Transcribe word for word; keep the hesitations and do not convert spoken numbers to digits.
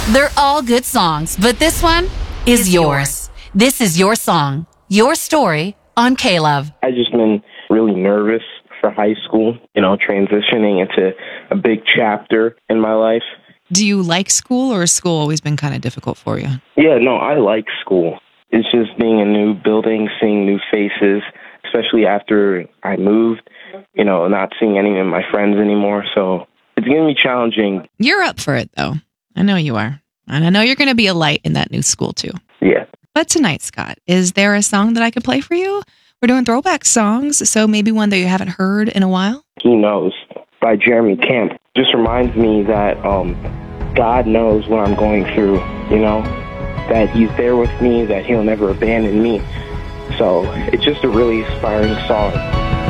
They're all good songs, but this one is yours. This is your song, your story on K-Love. I've just been really nervous for high school, you know, transitioning into a big chapter in my life. Do you like school, or has school always been kind of difficult for you? Yeah, no, I like school. It's just being in new buildings, seeing new faces, especially after I moved, you know, not seeing any of my friends anymore. So it's going to be challenging. You're up for it, though. I know you are. And I know you're going to be a light in that new school, too. Yeah. But tonight, Scott, is there a song that I could play for you? We're doing throwback songs, so maybe one that you haven't heard in a while? He Knows by Jeremy Camp. Just reminds me that um, God knows what I'm going through, you know, that he's there with me, that he'll never abandon me. So it's just a really inspiring song.